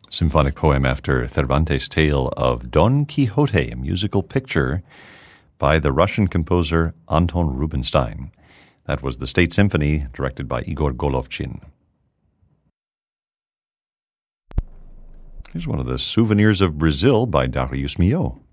Symphonic poem after Cervantes' tale of Don Quixote, a musical picture by the Russian composer Anton Rubinstein. That was the State Symphony, directed by Igor Golovchin. Here's one of the Souvenirs of Brazil by Darius Milhaud.